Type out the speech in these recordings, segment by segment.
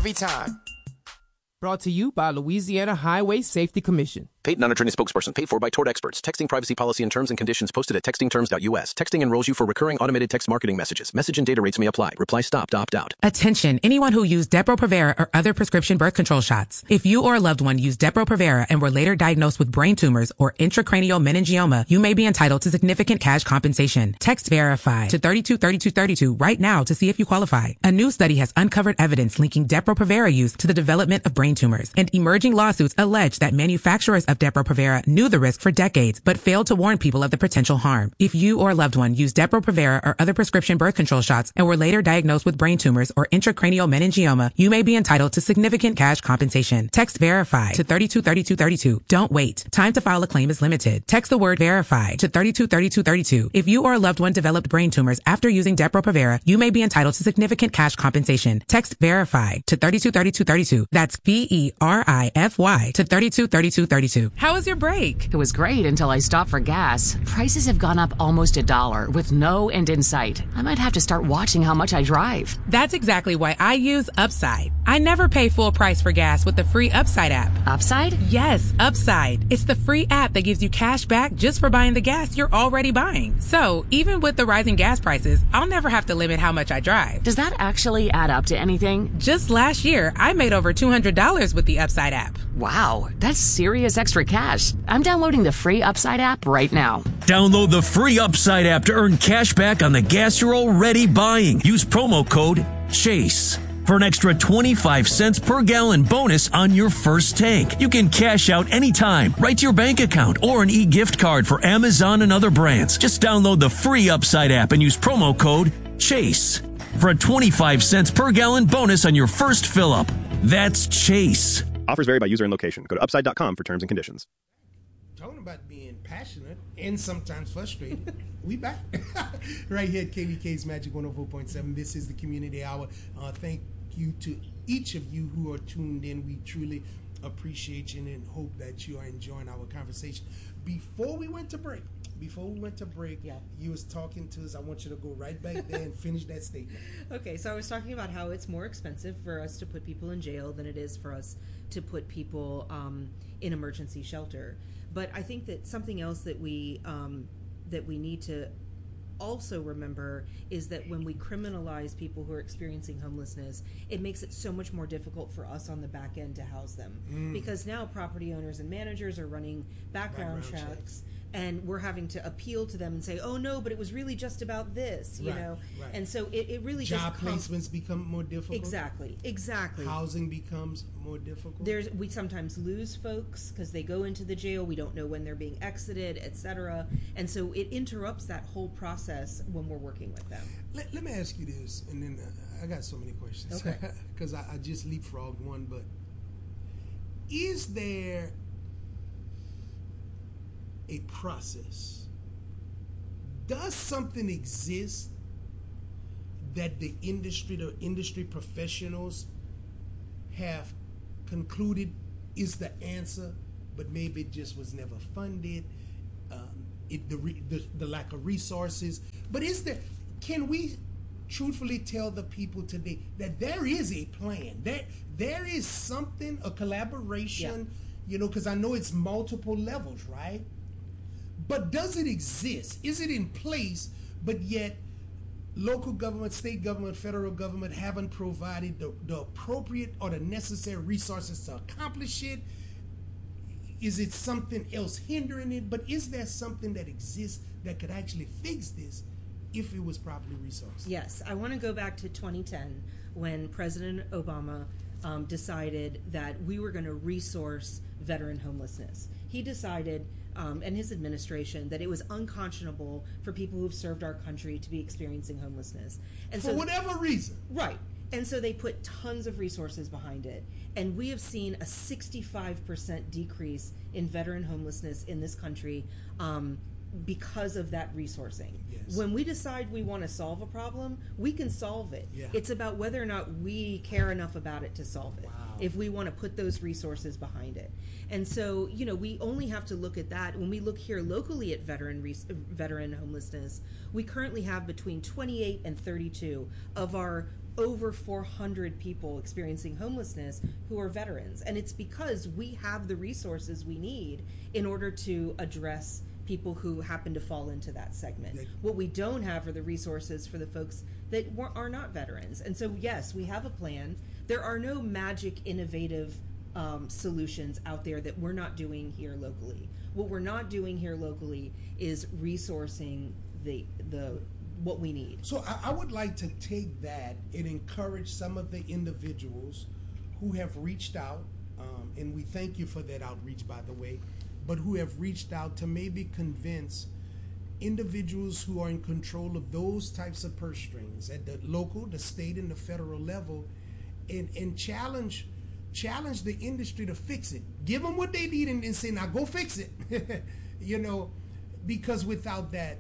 every time. Brought to you by Louisiana Highway Safety Commission. Paid non-attorney spokesperson. Paid for by Tort Experts. Texting privacy policy and terms and conditions posted at textingterms.us. Texting enrolls you for recurring automated text marketing messages. Message and data rates may apply. Reply stop to opt out. Attention, anyone who used Depo-Provera or other prescription birth control shots. If you or a loved one used Depo-Provera and were later diagnosed with brain tumors or intracranial meningioma, you may be entitled to significant cash compensation. Text VERIFY to 323232 right now to see if you qualify. A new study has uncovered evidence linking Depo-Provera use to the development of brain tumors, and emerging lawsuits allege that manufacturers of Depo-Provera knew the risk for decades but failed to warn people of the potential harm. If you or a loved one used Depo-Provera or other prescription birth control shots and were later diagnosed with brain tumors or intracranial meningioma, you may be entitled to significant cash compensation. Text VERIFY to 323232. Don't wait. Time to file a claim is limited. Text the word VERIFY to 323232. If you or a loved one developed brain tumors after using Depo-Provera, you may be entitled to significant cash compensation. Text VERIFY to 323232. That's VERIFY to 323232. How was your break? It was great until I stopped for gas. Prices have gone up almost $1 with no end in sight. I might have to start watching how much I drive. That's exactly why I use Upside. I never pay full price for gas with the free Upside app. Upside? Yes, Upside. It's the free app that gives you cash back just for buying the gas you're already buying. So even with the rising gas prices, I'll never have to limit how much I drive. Does that actually add up to anything? Just last year, I made over $200 with the Upside app. Wow, that's serious extra cash. I'm downloading the free Upside app right now. Download the free Upside app to earn cash back on the gas you're already buying. Use promo code CHASE for an extra 25 cents per gallon bonus on your first tank. You can cash out anytime, right to your bank account, or an e-gift card for Amazon and other brands. Just download the free Upside app and use promo code CHASE for a 25 cents per gallon bonus on your first fill-up. That's CHASE. Offers vary by user and location. Go to upside.com for terms and conditions. Talking about being passionate and sometimes frustrated. We back right here at KVK's Magic 104.7. This is the Community Hour. Thank you to each of you who are tuned in. We truly appreciate you and hope that you are enjoying our conversation. Before we went to break, you was talking to us. I want you to go right back there and finish that statement. Okay, so I was talking about how it's more expensive for us to put people in jail than it is for us to put people in emergency shelter. But I think that something else that we need to also remember is that when we criminalize people who are experiencing homelessness, it makes it so much more difficult for us on the back end to house them. Because now property owners and managers are running background checks. And we're having to appeal to them and say, oh, no, but it was really just about this, you know? Right. And so it really job placements become more difficult. Exactly. Housing becomes more difficult. We sometimes lose folks because they go into the jail. We don't know when they're being exited, etc. And so it interrupts that whole process when we're working with them. Let me ask you this, and then I got so many questions. Okay. Because I just leapfrogged one, but is there a process? Does something exist that the industry professionals have concluded is the answer, but maybe it just was never funded, the lack of resources? But can we truthfully tell the people today that there is a plan, that there is something, a collaboration, because I know it's multiple levels, right? But does it exist? Is it in place, but yet local government, state government, federal government haven't provided the appropriate or the necessary resources to accomplish it? Is it something else hindering it? But is there something that exists that could actually fix this if it was properly resourced? Yes. I want to go back to 2010 when President Obama decided that we were going to resource veteran homelessness. He decided, and his administration, that it was unconscionable for people who've served our country to be experiencing homelessness. And for whatever reason. Right. And so they put tons of resources behind it. And we have seen a 65% decrease in veteran homelessness in this country because of that resourcing. Yes. When we decide we want to solve a problem, we can solve it. Yeah. It's about whether or not we care enough about it to solve it. Wow. If we want to put those resources behind it. And so, we only have to look at that. When we look here locally at veteran homelessness, we currently have between 28 and 32 of our over 400 people experiencing homelessness who are veterans. And it's because we have the resources we need in order to address people who happen to fall into that segment. What we don't have are the resources for the folks that are not veterans. And so, yes, we have a plan. There are no magic, innovative solutions out there that we're not doing here locally. What we're not doing here locally is resourcing the what we need. So I would like to take that and encourage some of the individuals who have reached out, and we thank you for that outreach, by the way, but who have reached out to maybe convince individuals who are in control of those types of purse strings at the local, the state, and the federal level, and challenge the industry to fix it. Give them what they need and say, now go fix it. You know, because without that,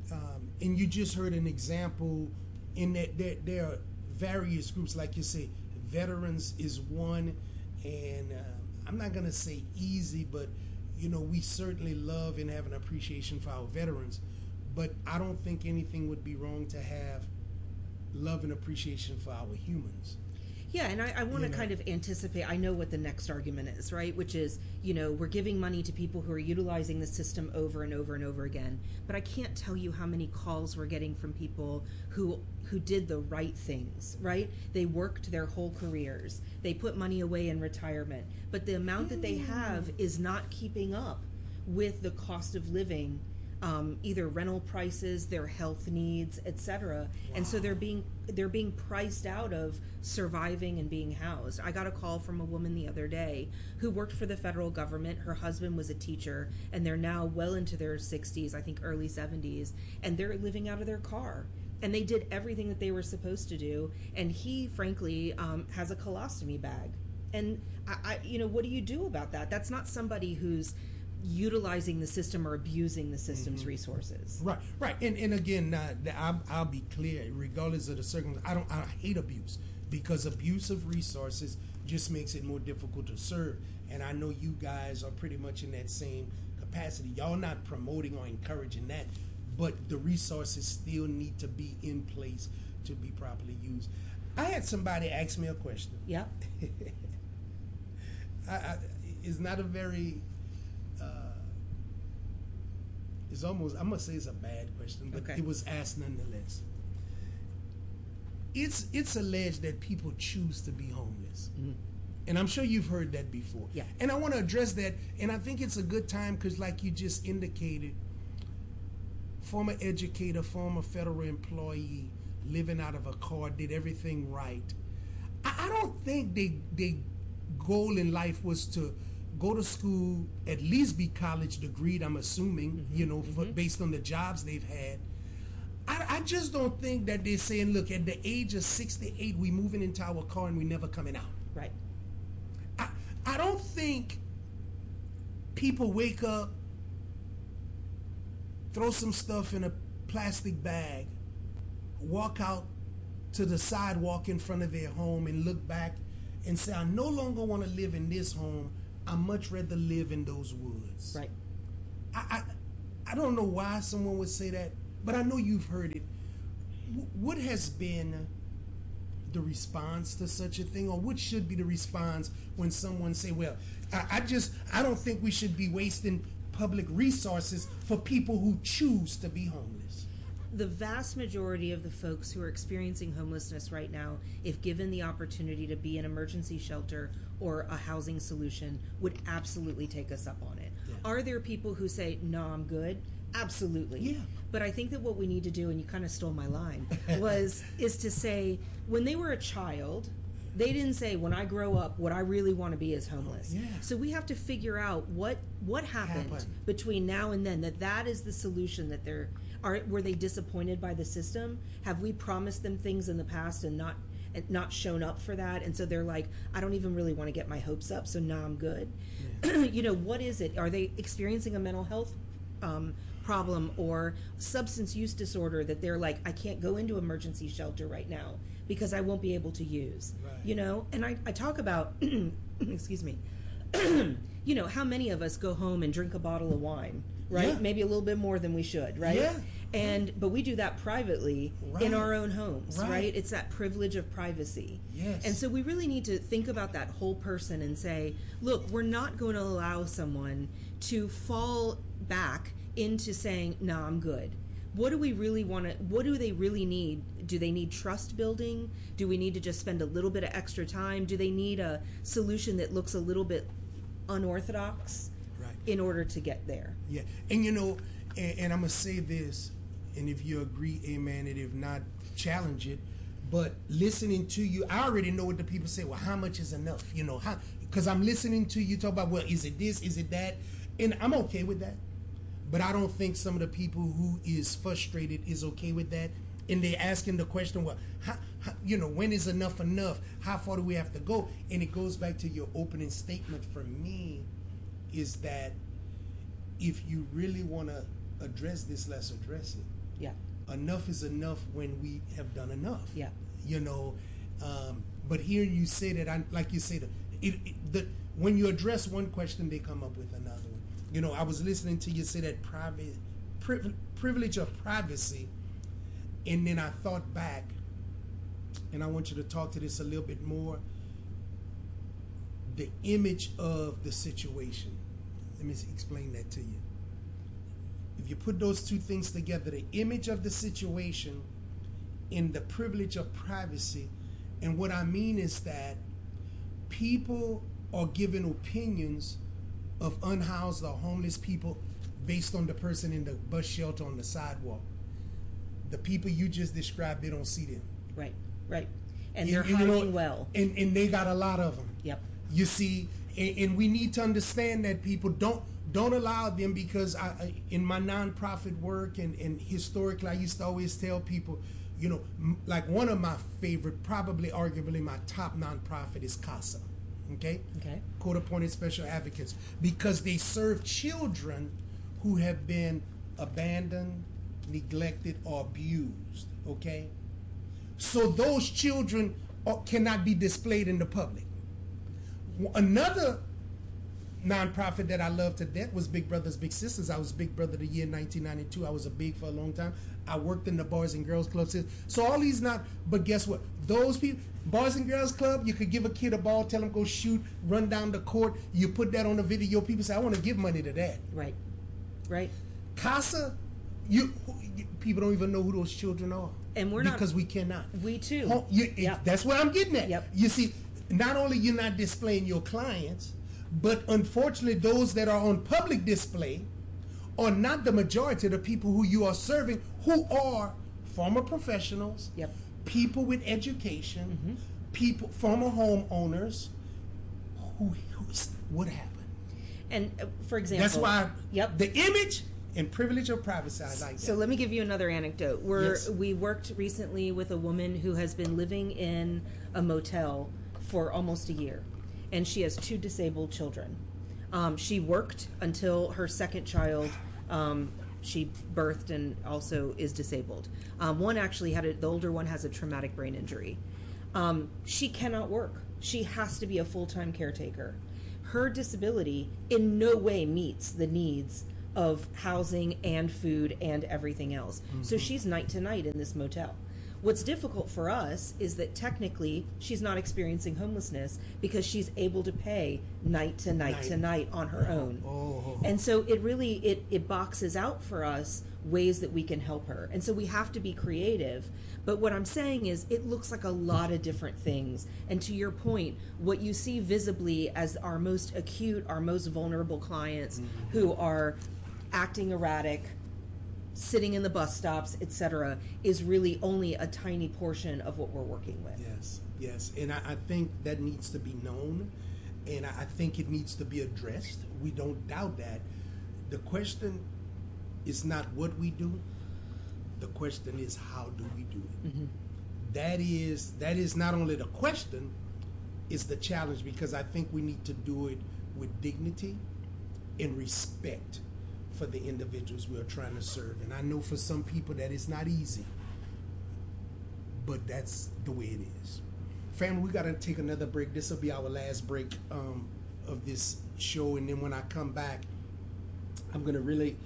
and you just heard an example in that there are various groups, like you say, veterans is one, and I'm not going to say easy, but you know, we certainly love and have an appreciation for our veterans, but I don't think anything would be wrong to have love and appreciation for our humans. Yeah, and I want to kind of anticipate, I know what the next argument is, right? Which is, you know, we're giving money to people who are utilizing the system over and over and over again. But I can't tell you how many calls we're getting from people who did the right things, right? They worked their whole careers. They put money away in retirement. But the amount that they have is not keeping up with the cost of living, either rental prices, their health needs, etc. Wow. And so they're being priced out of surviving and being housed. I got a call from a woman the other day who worked for the federal government. Her husband was a teacher, and they're now well into their 60s, I think early 70s, and they're living out of their car. And they did everything that they were supposed to do, and he, frankly, has a colostomy bag. And I you know, what do you do about that? That's not somebody who's utilizing the system or abusing the system's resources. Right. And again, I'll be clear, regardless of the circumstances, I hate abuse, because abuse of resources just makes it more difficult to serve. And I know you guys are pretty much in that same capacity. Y'all not promoting or encouraging that, but the resources still need to be in place to be properly used. I had somebody ask me a question. Yeah. It's not a very it's almost, I'm going to say it's a bad question, but It was asked nonetheless. It's alleged that people choose to be homeless. Mm-hmm. And I'm sure you've heard that before. Yeah. And I want to address that, and I think it's a good time because, like you just indicated, former educator, former federal employee, living out of a car, did everything right. I don't think their goal in life was to go to school, at least be college degreed, I'm assuming, you know, based on the jobs they've had. I just don't think that they're saying, look, at the age of 68, we moving into our car and we never coming out. Right. I don't think people wake up, throw some stuff in a plastic bag, walk out to the sidewalk in front of their home and look back and say, I no longer want to live in this home. I much rather live in those woods. Right. I don't know why someone would say that, but I know you've heard it. What has been the response to such a thing, or what should be the response when someone say, well, I don't think we should be wasting public resources for people who choose to be homeless? The vast majority of the folks who are experiencing homelessness right now, if given the opportunity to be an emergency shelter or a housing solution, would absolutely take us up on it. Yeah. Are there people who say, no, I'm good? Absolutely. Yeah. But I think that what we need to do, and you kind of stole my line, is to say, when they were a child, they didn't say, when I grow up, what I really want to be is homeless. Yeah. So we have to figure out what happened between now and then, that is the solution that they're... Were they disappointed by the system? Have we promised them things in the past and not shown up for that? And so they're like, I don't even really want to get my hopes up, so now I'm good. Yeah. You know, what is it? Are they experiencing a mental health problem or substance use disorder that they're like, I can't go into emergency shelter right now because I won't be able to use? Right. You know, and I talk about, excuse me, you know, how many of us go home and drink a bottle of wine, right? Yeah. Maybe a little bit more than we should, right? Yeah. But we do that privately in our own homes, right? It's that privilege of privacy. Yes. And so we really need to think about that whole person and say, look, we're not going to allow someone to fall back into saying, no, I'm good. What do we really want to, what do they really need? Do they need trust building? Do we need to just spend a little bit of extra time? Do they need a solution that looks a little bit unorthodox in order to get there? Yeah. And and I'm going to say this, and if you agree, amen, and if not, challenge it. But listening to you, I already know what the people say. Well, how much is enough? Because I'm listening to you talk about, well, is it this, is it that? And I'm okay with that. But I don't think some of the people who is frustrated is okay with that. And they're asking the question, well, how, when is enough enough? How far do we have to go? And it goes back to your opening statement for me, is that if you really want to address this, let's address it. Yeah. Enough is enough when we have done enough. Yeah. But here you say that, like you say, when you address one question, they come up with another one. I was listening to you say that privilege of privacy, and then I thought back, and I want you to talk to this a little bit more. The image of the situation. Let me explain that to you. If you put those two things together, the image of the situation and the privilege of privacy, and what I mean is that people are giving opinions of unhoused or homeless people based on the person in the bus shelter on the sidewalk. The people you just described, they don't see them. Right. And they're hiding well. And they got a lot of them. Yep. You see, and we need to understand that people don't allow them, because in my nonprofit work and historically, I used to always tell people, like one of my favorite, probably arguably my top nonprofit is CASA. Okay. Court-appointed special advocates, because they serve children who have been abandoned, neglected, or abused. Okay. So those children cannot be displayed in the public. Another nonprofit that I love to death was Big Brothers Big Sisters. I was Big Brother of the Year 1992. I was a big for a long time. I worked in the Boys and Girls Club. So all these but guess what? Those people, Boys and Girls Club, you could give a kid a ball, tell him go shoot, run down the court. You put that on the video. People say, I want to give money to that. Right. CASA, people don't even know who those children are. And we're because we cannot. We too. That's what I'm getting at. Yep. You see, not only you're not displaying your clients, but unfortunately those that are on public display are not the majority of the people who you are serving, who are former professionals, people with education, people, former homeowners, what happened? And for example, that's why the image and privilege of privacy, I like that. So let me give you another anecdote. We worked recently with a woman who has been living in a motel for almost a year, and she has 2 disabled children. She worked until her second child, she birthed and also is disabled. One actually the older one has a traumatic brain injury. She cannot work. She has to be a full-time caretaker. Her disability in no way meets the needs of housing and food and everything else. So she's night to night in this motel. What's difficult for us is that technically she's not experiencing homelessness because she's able to pay night to night on her own. And so it really, it boxes out for us ways that we can help her. And so we have to be creative. But what I'm saying is it looks like a lot of different things. And to your point, what you see visibly as our most acute, our most vulnerable clients who are acting erratic, sitting in the bus stops, etc., is really only a tiny portion of what we're working with. Yes. And I think that needs to be known, and I think it needs to be addressed. We don't doubt that. The question is not what we do. The question is, how do we do it? That is not only the question, it's the challenge, because I think we need to do it with dignity and respect for the individuals we are trying to serve. And I know for some people that it's not easy, but that's the way it is. Family, we got to take another break. This will be our last break of this show, and then when I come back, I'm going to really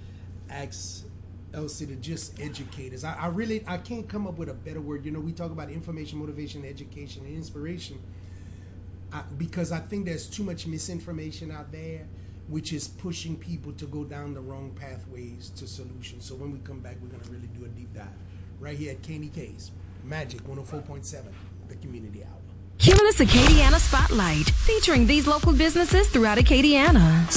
ask Elsie to just educate us. I can't come up with a better word. You know, we talk about information, motivation, education, and inspiration because I think there's too much misinformation out there, which is pushing people to go down the wrong pathways to solutions. So when we come back, we're going to really do a deep dive right here at Candy K's Magic 104.7, the Community Hour. Cumulus Acadiana Spotlight, featuring these local businesses throughout Acadiana.